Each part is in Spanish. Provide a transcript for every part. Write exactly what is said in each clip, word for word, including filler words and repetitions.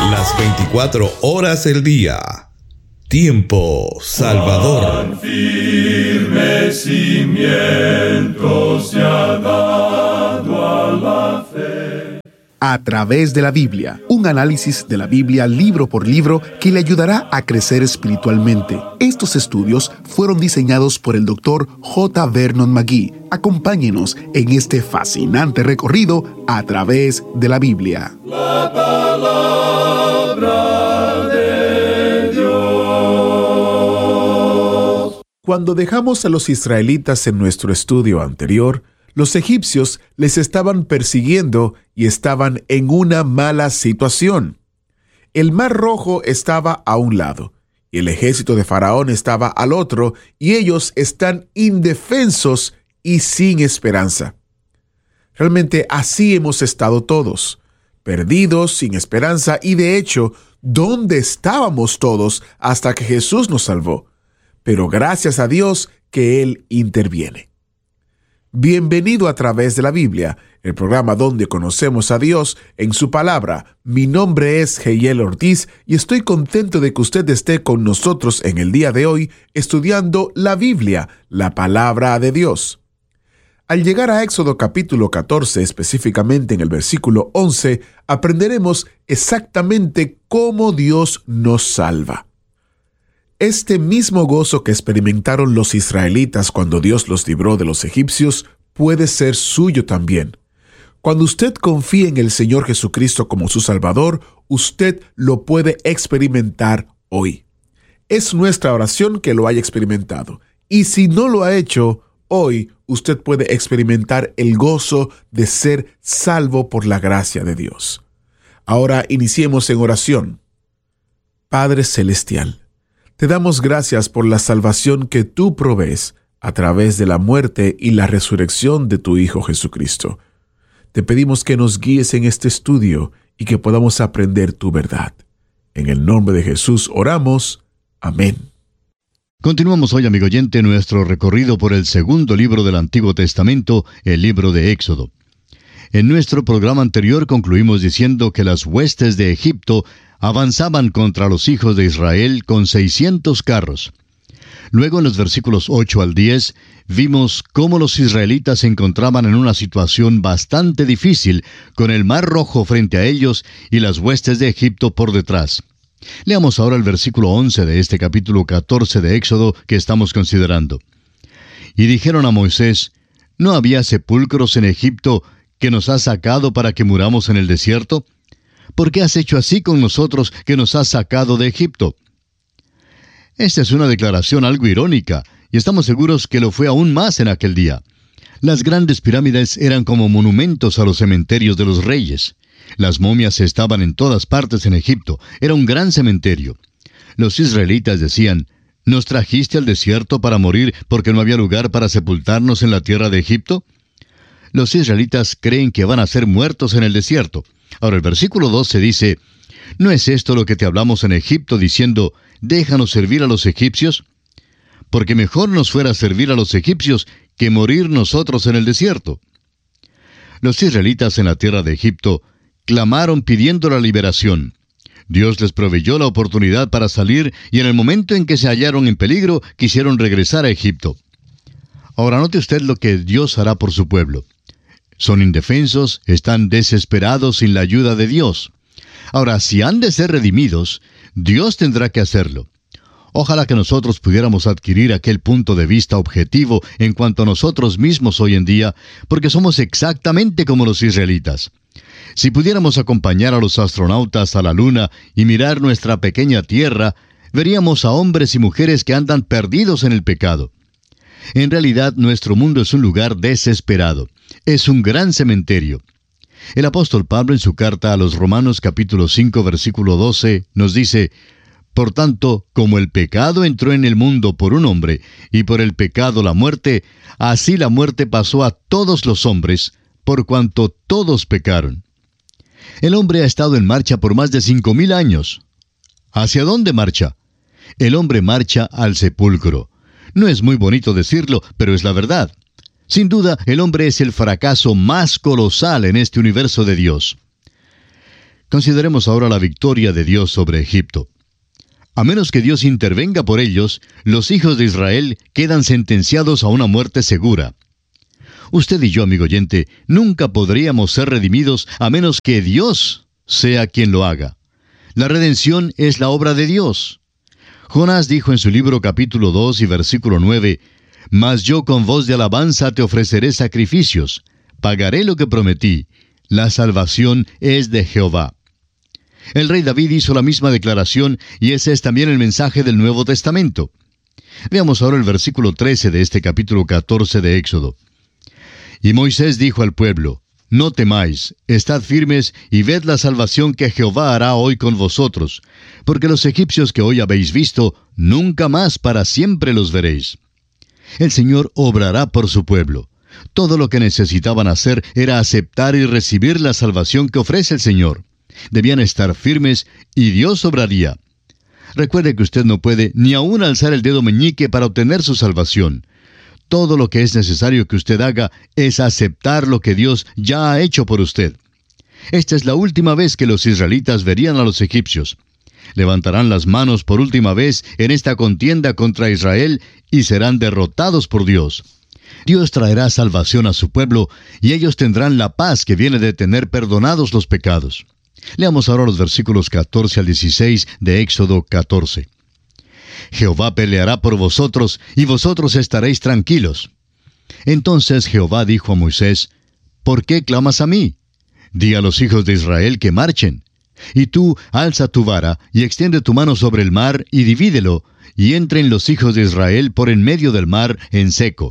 Las veinticuatro horas del día. Tiempo Salvador. Cuán firme cimiento se ha dado a la fe. A través de la Biblia, un análisis de la Biblia libro por libro que le ayudará a crecer espiritualmente. Estos estudios fueron diseñados por el doctor J. Vernon McGee. Acompáñenos en este fascinante recorrido a través de la Biblia. La palabra de Dios. Cuando dejamos a los israelitas en nuestro estudio anterior, los egipcios les estaban persiguiendo y estaban en una mala situación. El Mar Rojo estaba a un lado y el ejército de Faraón estaba al otro, y ellos están indefensos y sin esperanza. Realmente así hemos estado todos, perdidos, sin esperanza, y de hecho, ¿dónde estábamos todos hasta que Jesús nos salvó? Pero gracias a Dios que Él interviene. Bienvenido a través de la Biblia, el programa donde conocemos a Dios en su palabra. Mi nombre es Heiel Ortiz y estoy contento de que usted esté con nosotros en el día de hoy estudiando la Biblia, la palabra de Dios. Al llegar a Éxodo capítulo catorce, específicamente en el versículo once, aprenderemos exactamente cómo Dios nos salva. Este mismo gozo que experimentaron los israelitas cuando Dios los libró de los egipcios puede ser suyo también. Cuando usted confía en el Señor Jesucristo como su Salvador, usted lo puede experimentar hoy. Es nuestra oración que lo haya experimentado. Y si no lo ha hecho, hoy usted puede experimentar el gozo de ser salvo por la gracia de Dios. Ahora iniciemos en oración. Padre Celestial, te damos gracias por la salvación que tú provees a través de la muerte y la resurrección de tu Hijo Jesucristo. Te pedimos que nos guíes en este estudio y que podamos aprender tu verdad. En el nombre de Jesús oramos. Amén. Continuamos hoy, amigo oyente, nuestro recorrido por el segundo libro del Antiguo Testamento, el libro de Éxodo. En nuestro programa anterior concluimos diciendo que las huestes de Egipto avanzaban contra los hijos de Israel con seiscientos carros. Luego, en los versículos ocho al diez, vimos cómo los israelitas se encontraban en una situación bastante difícil, con el Mar Rojo frente a ellos y las huestes de Egipto por detrás. Leamos ahora el versículo once de este capítulo catorce de Éxodo que estamos considerando. Y dijeron a Moisés: ¿no había sepulcros en Egipto que nos has sacado para que muramos en el desierto? ¿Por qué has hecho así con nosotros que nos has sacado de Egipto? Esta es una declaración algo irónica, y estamos seguros que lo fue aún más en aquel día. Las grandes pirámides eran como monumentos a los cementerios de los reyes. Las momias estaban en todas partes en Egipto. Era un gran cementerio. Los israelitas decían: ¿nos trajiste al desierto para morir porque no había lugar para sepultarnos en la tierra de Egipto? Los israelitas creen que van a ser muertos en el desierto. Ahora el versículo doce dice: ¿no es esto lo que te hablamos en Egipto diciendo, déjanos servir a los egipcios? Porque mejor nos fuera servir a los egipcios que morir nosotros en el desierto. Los israelitas en la tierra de Egipto clamaron pidiendo la liberación. Dios les proveyó la oportunidad para salir y en el momento en que se hallaron en peligro quisieron regresar a Egipto. Ahora note usted lo que Dios hará por su pueblo. Son indefensos, están desesperados sin la ayuda de Dios. Ahora, si han de ser redimidos, Dios tendrá que hacerlo. Ojalá que nosotros pudiéramos adquirir aquel punto de vista objetivo en cuanto a nosotros mismos hoy en día, porque somos exactamente como los israelitas. Si pudiéramos acompañar a los astronautas a la luna y mirar nuestra pequeña tierra, veríamos a hombres y mujeres que andan perdidos en el pecado. En realidad, nuestro mundo es un lugar desesperado. Es un gran cementerio. El apóstol Pablo, en su carta a los Romanos capítulo cinco, versículo doce, nos dice: Por tanto, como el pecado entró en el mundo por un hombre, y por el pecado la muerte, así la muerte pasó a todos los hombres, por cuanto todos pecaron. El hombre ha estado en marcha por más de cinco mil años. ¿Hacia dónde marcha? El hombre marcha al sepulcro. No es muy bonito decirlo, pero es la verdad. Sin duda, el hombre es el fracaso más colosal en este universo de Dios. Consideremos ahora la victoria de Dios sobre Egipto. A menos que Dios intervenga por ellos, los hijos de Israel quedan sentenciados a una muerte segura. Usted y yo, amigo oyente, nunca podríamos ser redimidos a menos que Dios sea quien lo haga. La redención es la obra de Dios. Jonás dijo en su libro capítulo dos y versículo nueve, «Mas yo con voz de alabanza te ofreceré sacrificios, pagaré lo que prometí, la salvación es de Jehová». El rey David hizo la misma declaración y ese es también el mensaje del Nuevo Testamento. Veamos ahora el versículo trece de este capítulo catorce de Éxodo. «Y Moisés dijo al pueblo, no temáis, estad firmes y ved la salvación que Jehová hará hoy con vosotros, porque los egipcios que hoy habéis visto, nunca más para siempre los veréis». El Señor obrará por su pueblo. Todo lo que necesitaban hacer era aceptar y recibir la salvación que ofrece el Señor. Debían estar firmes y Dios obraría. Recuerde que usted no puede ni aún alzar el dedo meñique para obtener su salvación. Todo lo que es necesario que usted haga es aceptar lo que Dios ya ha hecho por usted. Esta es la última vez que los israelitas verían a los egipcios. Levantarán las manos por última vez en esta contienda contra Israel y serán derrotados por Dios. Dios traerá salvación a su pueblo y ellos tendrán la paz que viene de tener perdonados los pecados. Leamos ahora los versículos catorce al dieciséis de Éxodo catorce. «Jehová peleará por vosotros, y vosotros estaréis tranquilos». Entonces Jehová dijo a Moisés, «¿Por qué clamas a mí? Di a los hijos de Israel que marchen. Y tú alza tu vara, y extiende tu mano sobre el mar, y divídelo, y entren los hijos de Israel por en medio del mar en seco».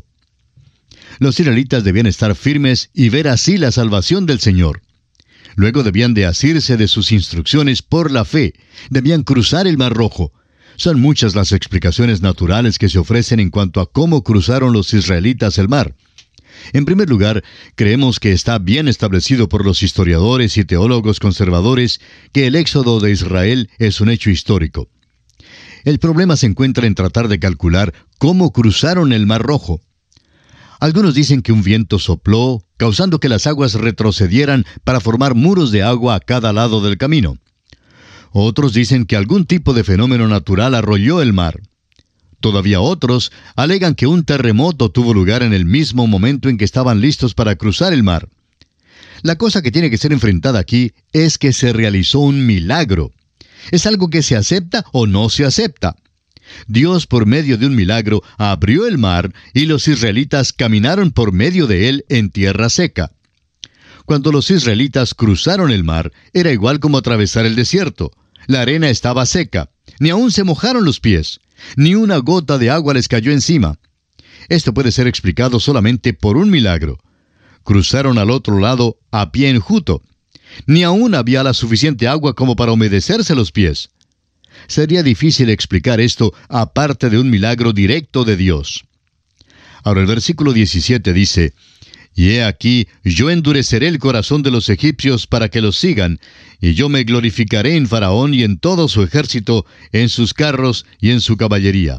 Los israelitas debían estar firmes y ver así la salvación del Señor. Luego debían de asirse de sus instrucciones por la fe. Debían cruzar el Mar Rojo. Son muchas las explicaciones naturales que se ofrecen en cuanto a cómo cruzaron los israelitas el mar. En primer lugar, creemos que está bien establecido por los historiadores y teólogos conservadores que el éxodo de Israel es un hecho histórico. El problema se encuentra en tratar de calcular cómo cruzaron el Mar Rojo. Algunos dicen que un viento sopló, causando que las aguas retrocedieran para formar muros de agua a cada lado del camino. Otros dicen que algún tipo de fenómeno natural arrolló el mar. Todavía otros alegan que un terremoto tuvo lugar en el mismo momento en que estaban listos para cruzar el mar. La cosa que tiene que ser enfrentada aquí es que se realizó un milagro. ¿Es algo que se acepta o no se acepta? Dios, por medio de un milagro, abrió el mar y los israelitas caminaron por medio de él en tierra seca. Cuando los israelitas cruzaron el mar, era igual como atravesar el desierto. La arena estaba seca, ni aún se mojaron los pies, ni una gota de agua les cayó encima. Esto puede ser explicado solamente por un milagro. Cruzaron al otro lado a pie enjuto. Ni aún había la suficiente agua como para humedecerse los pies. Sería difícil explicar esto aparte de un milagro directo de Dios. Ahora el versículo diecisiete dice, «Y he aquí, yo endureceré el corazón de los egipcios para que los sigan, y yo me glorificaré en Faraón y en todo su ejército, en sus carros y en su caballería».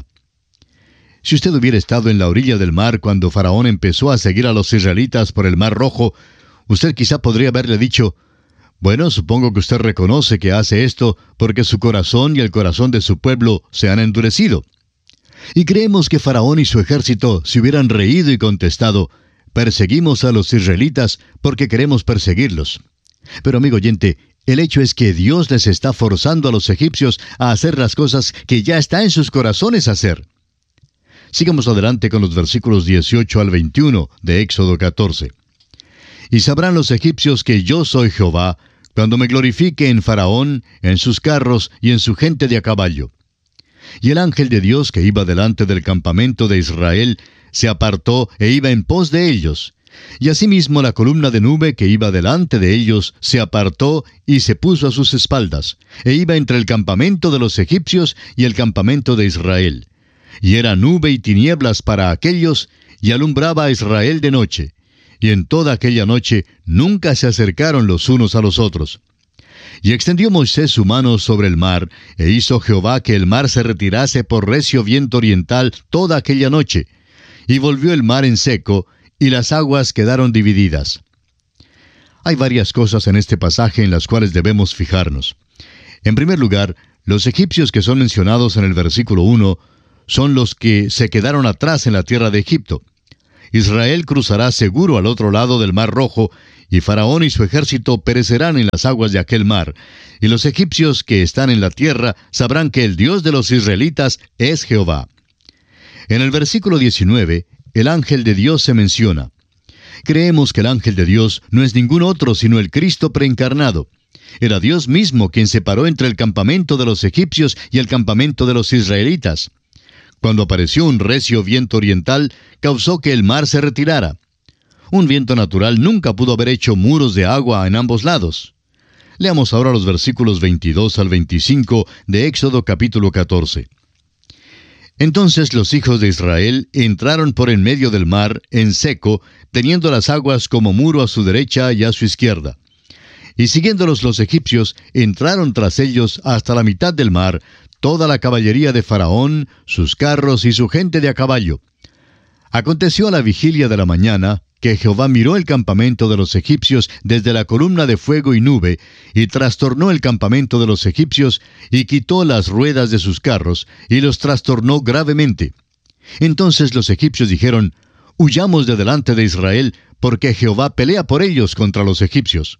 Si usted hubiera estado en la orilla del mar cuando Faraón empezó a seguir a los israelitas por el Mar Rojo, usted quizá podría haberle dicho, «Bueno, supongo que usted reconoce que hace esto porque su corazón y el corazón de su pueblo se han endurecido». Y creemos que Faraón y su ejército se hubieran reído y contestado, «Perseguimos a los israelitas porque queremos perseguirlos». Pero amigo oyente, el hecho es que Dios les está forzando a los egipcios a hacer las cosas que ya está en sus corazones hacer. Sigamos adelante con los versículos dieciocho al veintiuno de Éxodo catorce. «Y sabrán los egipcios que yo soy Jehová, cuando me glorifique en Faraón, en sus carros y en su gente de a caballo». Y el ángel de Dios que iba delante del campamento de Israel se apartó e iba en pos de ellos. Y asimismo la columna de nube que iba delante de ellos se apartó y se puso a sus espaldas, e iba entre el campamento de los egipcios y el campamento de Israel. Y era nube y tinieblas para aquellos, y alumbraba a Israel de noche. Y en toda aquella noche nunca se acercaron los unos a los otros. Y extendió Moisés su mano sobre el mar, e hizo Jehová que el mar se retirase por recio viento oriental toda aquella noche. Y volvió el mar en seco, y las aguas quedaron divididas. Hay varias cosas en este pasaje en las cuales debemos fijarnos. En primer lugar, los egipcios que son mencionados en el versículo uno son los que se quedaron atrás en la tierra de Egipto. Israel cruzará seguro al otro lado del Mar Rojo, y Faraón y su ejército perecerán en las aguas de aquel mar, y los egipcios que están en la tierra sabrán que el Dios de los israelitas es Jehová. En el versículo diecinueve, el ángel de Dios se menciona. Creemos que el ángel de Dios no es ningún otro sino el Cristo preencarnado. Era Dios mismo quien separó entre el campamento de los egipcios y el campamento de los israelitas. Cuando apareció un recio viento oriental, causó que el mar se retirara. Un viento natural nunca pudo haber hecho muros de agua en ambos lados. Leamos ahora los versículos veintidós al veinticinco de Éxodo capítulo catorce. Entonces los hijos de Israel entraron por en medio del mar, en seco, teniendo las aguas como muro a su derecha y a su izquierda. Y siguiéndolos los egipcios, entraron tras ellos hasta la mitad del mar, toda la caballería de Faraón, sus carros y su gente de a caballo. Aconteció a la vigilia de la mañana, que Jehová miró el campamento de los egipcios desde la columna de fuego y nube, y trastornó el campamento de los egipcios, y quitó las ruedas de sus carros, y los trastornó gravemente. Entonces los egipcios dijeron, «Huyamos de delante de Israel, porque Jehová pelea por ellos contra los egipcios».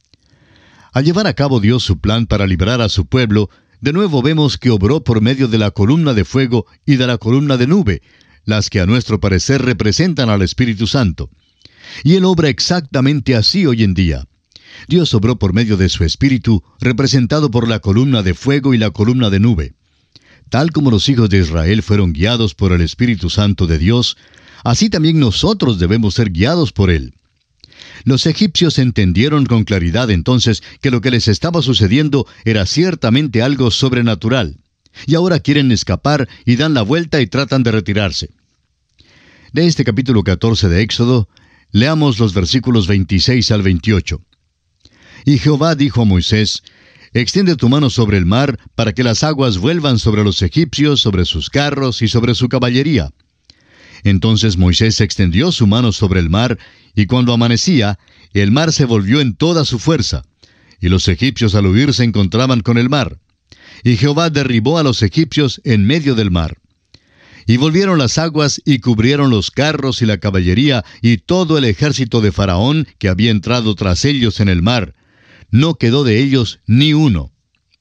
Al llevar a cabo Dios su plan para librar a su pueblo, de nuevo vemos que obró por medio de la columna de fuego y de la columna de nube, las que a nuestro parecer representan al Espíritu Santo. Y Él obra exactamente así hoy en día. Dios obró por medio de su Espíritu, representado por la columna de fuego y la columna de nube. Tal como los hijos de Israel fueron guiados por el Espíritu Santo de Dios, así también nosotros debemos ser guiados por Él. Los egipcios entendieron con claridad entonces que lo que les estaba sucediendo era ciertamente algo sobrenatural, y ahora quieren escapar y dan la vuelta y tratan de retirarse. De este capítulo catorce de Éxodo, leamos los versículos veintiséis al veintiocho. Y Jehová dijo a Moisés, «Extiende tu mano sobre el mar, para que las aguas vuelvan sobre los egipcios, sobre sus carros y sobre su caballería». Entonces Moisés extendió su mano sobre el mar, y cuando amanecía, el mar se volvió en toda su fuerza, y los egipcios al huir se encontraban con el mar. Y Jehová derribó a los egipcios en medio del mar. Y volvieron las aguas y cubrieron los carros y la caballería y todo el ejército de Faraón que había entrado tras ellos en el mar. No quedó de ellos ni uno.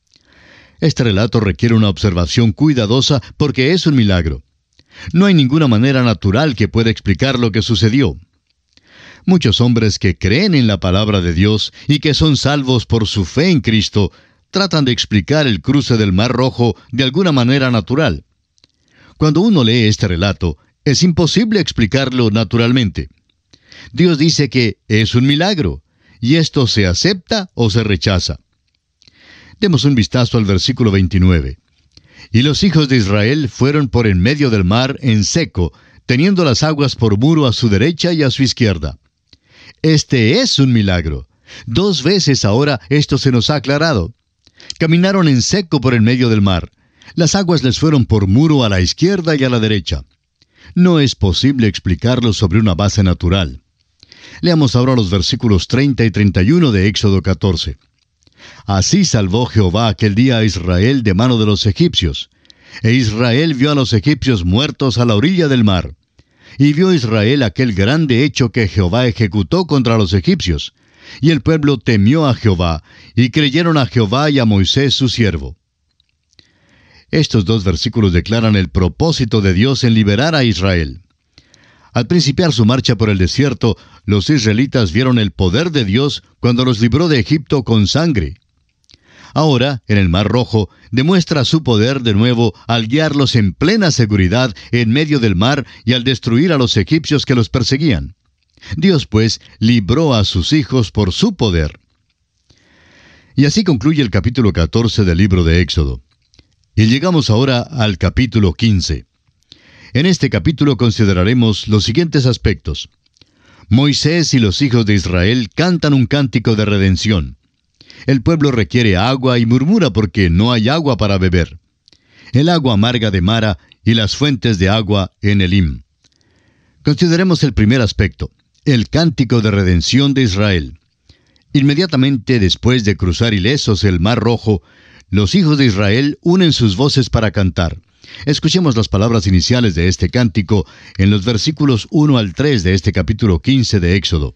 Este relato requiere una observación cuidadosa porque es un milagro. No hay ninguna manera natural que pueda explicar lo que sucedió. Muchos hombres que creen en la palabra de Dios y que son salvos por su fe en Cristo, tratan de explicar el cruce del Mar Rojo de alguna manera natural. Cuando uno lee este relato, es imposible explicarlo naturalmente. Dios dice que es un milagro, y esto se acepta o se rechaza. Demos un vistazo al versículo veintinueve. Y los hijos de Israel fueron por en medio del mar en seco, teniendo las aguas por muro a su derecha y a su izquierda. Este es un milagro. Dos veces ahora esto se nos ha aclarado. Caminaron en seco por en medio del mar. Las aguas les fueron por muro a la izquierda y a la derecha. No es posible explicarlo sobre una base natural. Leamos ahora los versículos treinta y treinta y uno de Éxodo catorce. Así salvó Jehová aquel día a Israel de mano de los egipcios. E Israel vio a los egipcios muertos a la orilla del mar. Y vio Israel aquel grande hecho que Jehová ejecutó contra los egipcios. Y el pueblo temió a Jehová, y creyeron a Jehová y a Moisés su siervo. Estos dos versículos declaran el propósito de Dios en liberar a Israel. Al principiar su marcha por el desierto, los israelitas vieron el poder de Dios cuando los libró de Egipto con sangre. Ahora, en el Mar Rojo, demuestra su poder de nuevo al guiarlos en plena seguridad en medio del mar y al destruir a los egipcios que los perseguían. Dios, pues, libró a sus hijos por su poder. Y así concluye el capítulo catorce del libro de Éxodo. Y llegamos ahora al capítulo quince. En este capítulo consideraremos los siguientes aspectos. Moisés y los hijos de Israel cantan un cántico de redención. El pueblo requiere agua y murmura porque no hay agua para beber. El agua amarga de Mara y las fuentes de agua en Elim. Consideremos el primer aspecto, el cántico de redención de Israel. Inmediatamente después de cruzar ilesos el Mar Rojo, los hijos de Israel unen sus voces para cantar. Escuchemos las palabras iniciales de este cántico en los versículos uno al tres de este capítulo quince de Éxodo.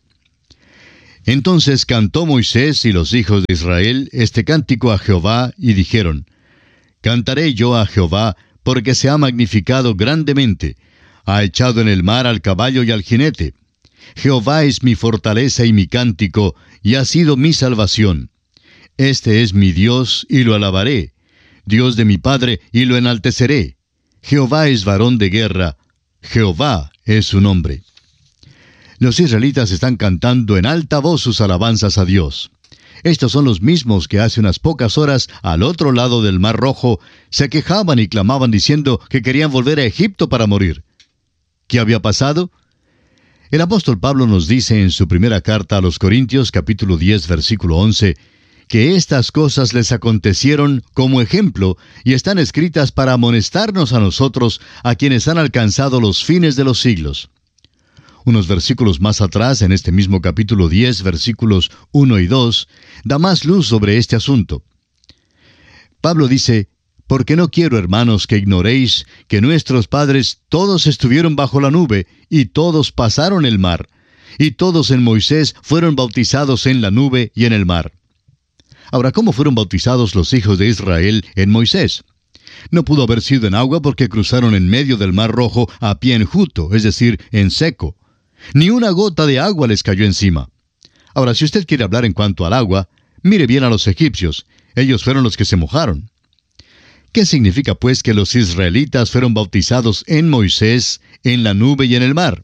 Entonces cantó Moisés y los hijos de Israel este cántico a Jehová, y dijeron: Cantaré yo a Jehová, porque se ha magnificado grandemente. Ha echado en el mar al caballo y al jinete. Jehová es mi fortaleza y mi cántico, y ha sido mi salvación. Este es mi Dios, y lo alabaré. Dios de mi Padre, y lo enalteceré. Jehová es varón de guerra. Jehová es su nombre. Los israelitas están cantando en alta voz sus alabanzas a Dios. Estos son los mismos que hace unas pocas horas, al otro lado del Mar Rojo, se quejaban y clamaban diciendo que querían volver a Egipto para morir. ¿Qué había pasado? El apóstol Pablo nos dice en su primera carta a los Corintios, capítulo diez, versículo once, que estas cosas les acontecieron como ejemplo y están escritas para amonestarnos a nosotros, a quienes han alcanzado los fines de los siglos. Unos versículos más atrás, en este mismo capítulo diez, versículos uno y dos, da más luz sobre este asunto. Pablo dice: Porque no quiero, hermanos, que ignoréis que nuestros padres todos estuvieron bajo la nube, y todos pasaron el mar, y todos en Moisés fueron bautizados en la nube y en el mar. Ahora, ¿cómo fueron bautizados los hijos de Israel en Moisés? No pudo haber sido en agua porque cruzaron en medio del Mar Rojo a pie enjuto, es decir, en seco. Ni una gota de agua les cayó encima. Ahora, si usted quiere hablar en cuanto al agua, mire bien a los egipcios. Ellos fueron los que se mojaron. ¿Qué significa, pues, que los israelitas fueron bautizados en Moisés, en la nube y en el mar?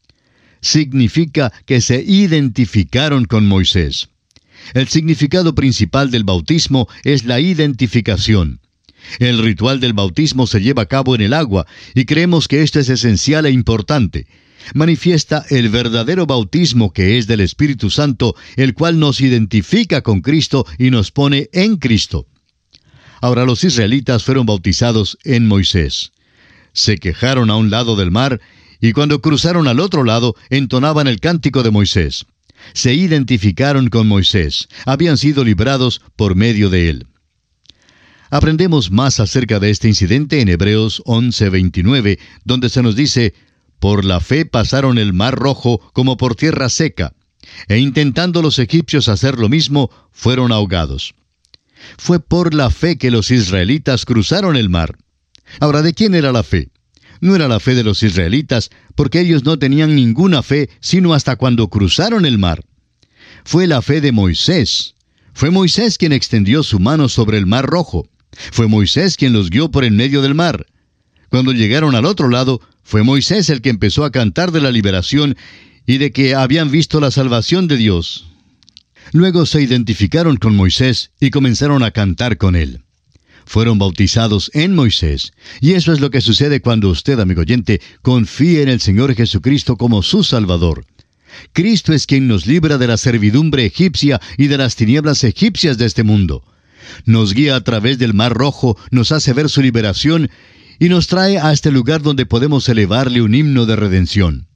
Significa que se identificaron con Moisés. El significado principal del bautismo es la identificación. El ritual del bautismo se lleva a cabo en el agua, y creemos que esto es esencial e importante. Manifiesta el verdadero bautismo que es del Espíritu Santo, el cual nos identifica con Cristo y nos pone en Cristo. Ahora, los israelitas fueron bautizados en Moisés. Se quejaron a un lado del mar, y cuando cruzaron al otro lado, entonaban el cántico de Moisés. Se identificaron con Moisés. Habían sido librados por medio de él. Aprendemos más acerca de este incidente en Hebreos once veintinueve, donde se nos dice: Por la fe pasaron el Mar Rojo como por tierra seca, e intentando los egipcios hacer lo mismo, fueron ahogados. Fue por la fe que los israelitas cruzaron el mar. Ahora, ¿de quién era la fe? No era la fe de los israelitas, porque ellos no tenían ninguna fe, sino hasta cuando cruzaron el mar. Fue la fe de Moisés. Fue Moisés quien extendió su mano sobre el Mar Rojo. Fue Moisés quien los guió por en medio del mar. Cuando llegaron al otro lado, fue Moisés el que empezó a cantar de la liberación y de que habían visto la salvación de Dios. Luego se identificaron con Moisés y comenzaron a cantar con él. Fueron bautizados en Moisés. Y eso es lo que sucede cuando usted, amigo oyente, confía en el Señor Jesucristo como su Salvador. Cristo es quien nos libra de la servidumbre egipcia y de las tinieblas egipcias de este mundo. Nos guía a través del Mar Rojo, nos hace ver su liberación y nos trae a este lugar donde podemos elevarle un himno de redención.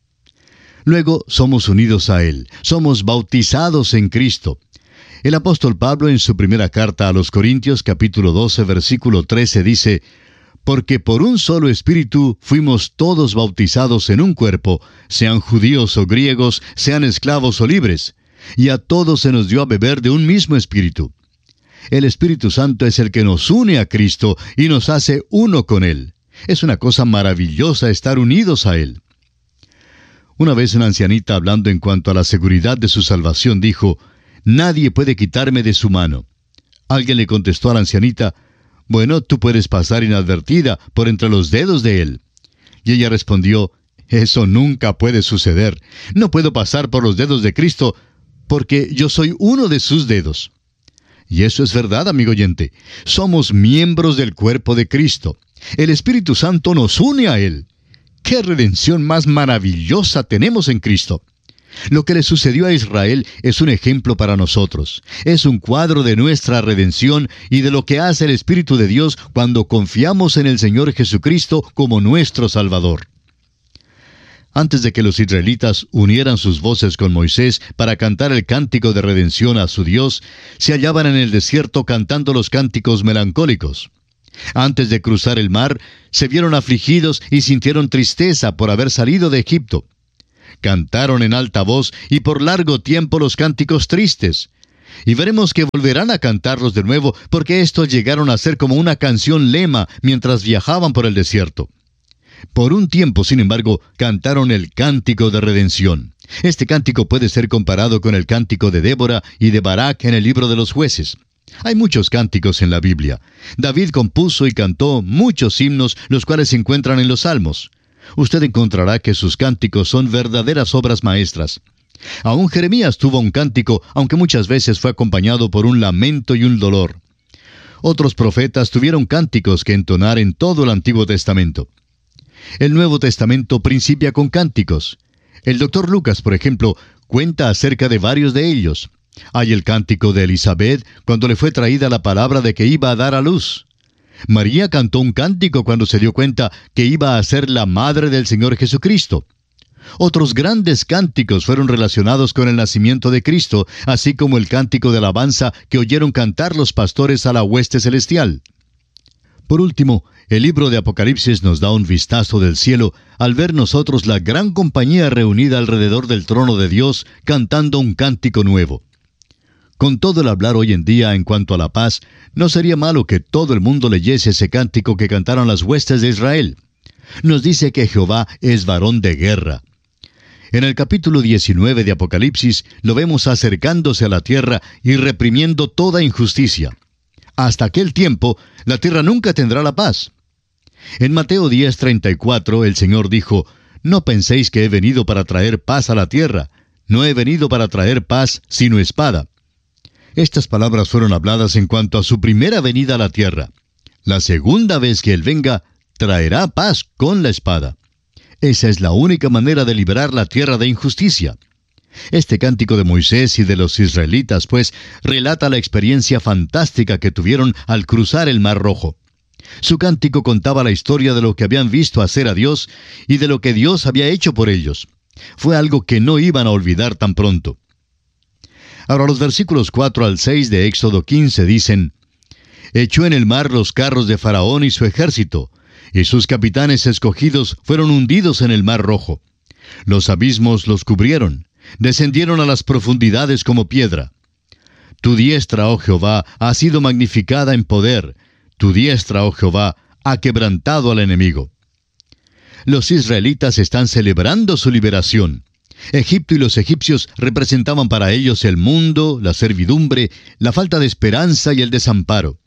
Luego somos unidos a Él, somos bautizados en Cristo. El apóstol Pablo en su primera carta a los Corintios, capítulo doce, versículo trece, dice: Porque por un solo espíritu fuimos todos bautizados en un cuerpo, sean judíos o griegos, sean esclavos o libres, y a todos se nos dio a beber de un mismo espíritu. El Espíritu Santo es el que nos une a Cristo y nos hace uno con Él. Es una cosa maravillosa estar unidos a Él. Una vez una ancianita, hablando en cuanto a la seguridad de su salvación, dijo: Nadie puede quitarme de su mano. Alguien le contestó a la ancianita: Bueno, tú puedes pasar inadvertida por entre los dedos de Él. Y ella respondió: Eso nunca puede suceder. No puedo pasar por los dedos de Cristo, porque yo soy uno de sus dedos. Y eso es verdad, amigo oyente. Somos miembros del cuerpo de Cristo. El Espíritu Santo nos une a Él. ¡Qué redención más maravillosa tenemos en Cristo! Lo que le sucedió a Israel es un ejemplo para nosotros. Es un cuadro de nuestra redención y de lo que hace el Espíritu de Dios cuando confiamos en el Señor Jesucristo como nuestro Salvador. Antes de que los israelitas unieran sus voces con Moisés para cantar el cántico de redención a su Dios, se hallaban en el desierto cantando los cánticos melancólicos. Antes de cruzar el mar, se vieron afligidos y sintieron tristeza por haber salido de Egipto. Cantaron en alta voz y por largo tiempo los cánticos tristes. Y veremos que volverán a cantarlos de nuevo, porque estos llegaron a ser como una canción lema mientras viajaban por el desierto. Por un tiempo, sin embargo, cantaron el cántico de redención. Este cántico puede ser comparado con el cántico de Débora y de Barak en el libro de los Jueces. Hay muchos cánticos en la Biblia. David compuso y cantó muchos himnos, los cuales se encuentran en los Salmos. Usted encontrará que sus cánticos son verdaderas obras maestras. Aún Jeremías tuvo un cántico, aunque muchas veces fue acompañado por un lamento y un dolor. Otros profetas tuvieron cánticos que entonar en todo el Antiguo Testamento. El Nuevo Testamento principia con cánticos. El doctor Lucas, por ejemplo, cuenta acerca de varios de ellos. Hay el cántico de Elizabeth cuando le fue traída la palabra de que iba a dar a luz. María cantó un cántico cuando se dio cuenta que iba a ser la madre del Señor Jesucristo. Otros grandes cánticos fueron relacionados con el nacimiento de Cristo, así como el cántico de alabanza que oyeron cantar los pastores a la hueste celestial. Por último, el libro de Apocalipsis nos da un vistazo del cielo al ver nosotros la gran compañía reunida alrededor del trono de Dios cantando un cántico nuevo. Con todo el hablar hoy en día en cuanto a la paz, no sería malo que todo el mundo leyese ese cántico que cantaron las huestes de Israel. Nos dice que Jehová es varón de guerra. En el capítulo diecinueve de Apocalipsis lo vemos acercándose a la tierra y reprimiendo toda injusticia. Hasta aquel tiempo, la tierra nunca tendrá la paz. En Mateo diez treinta y cuatro, el Señor dijo, «No penséis que he venido para traer paz a la tierra. No he venido para traer paz, sino espada». Estas palabras fueron habladas en cuanto a su primera venida a la tierra. La segunda vez que Él venga, traerá paz con la espada. Esa es la única manera de liberar la tierra de injusticia. Este cántico de Moisés y de los israelitas, pues, relata la experiencia fantástica que tuvieron al cruzar el Mar Rojo. Su cántico contaba la historia de lo que habían visto hacer a Dios y de lo que Dios había hecho por ellos. Fue algo que no iban a olvidar tan pronto. Ahora los versículos cuatro al seis de Éxodo quince dicen, «Echó en el mar los carros de Faraón y su ejército, y sus capitanes escogidos fueron hundidos en el Mar Rojo. Los abismos los cubrieron, descendieron a las profundidades como piedra. Tu diestra, oh Jehová, ha sido magnificada en poder, tu diestra, oh Jehová, ha quebrantado al enemigo». Los israelitas están celebrando su liberación. Egipto y los egipcios representaban para ellos el mundo, la servidumbre, la falta de esperanza y el desamparo.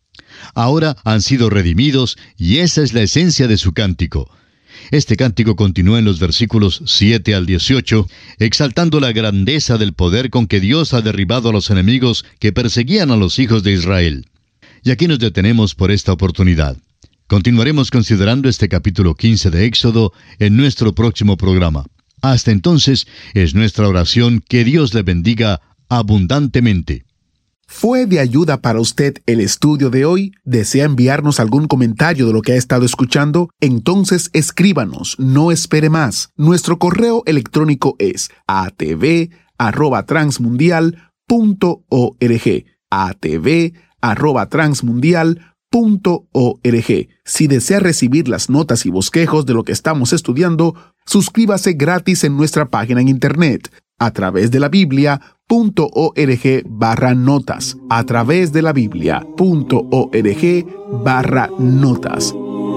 Ahora han sido redimidos y esa es la esencia de su cántico. Este cántico continúa en los versículos siete al dieciocho, exaltando la grandeza del poder con que Dios ha derribado a los enemigos que perseguían a los hijos de Israel. Y aquí nos detenemos por esta oportunidad. Continuaremos considerando este capítulo quince de Éxodo en nuestro próximo programa. Hasta entonces, es nuestra oración que Dios le bendiga abundantemente. ¿Fue de ayuda para usted el estudio de hoy? ¿Desea enviarnos algún comentario de lo que ha estado escuchando? Entonces escríbanos, no espere más. Nuestro correo electrónico es a t v arroba transmundial punto org. a t v arroba transmundial punto org. Si desea recibir las notas y bosquejos de lo que estamos estudiando, suscríbase gratis en nuestra página en internet, a través de la Biblia punto org barra notas, a través de la Biblia punto org barra notas.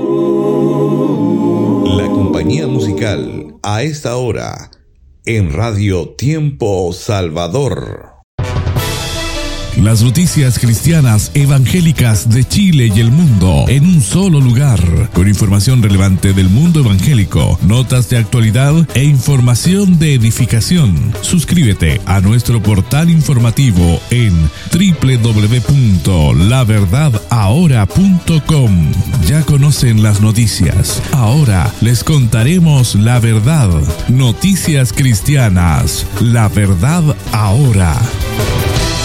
La compañía musical a esta hora en Radio Tiempo Salvador. Las noticias cristianas evangélicas de Chile y el mundo en un solo lugar, con información relevante del mundo evangélico, notas de actualidad e información de edificación. Suscríbete a nuestro portal informativo en doble u doble u doble u punto la verdad ahora punto com. Ya conocen las noticias. Ahora les contaremos la verdad. Noticias cristianas. La verdad ahora.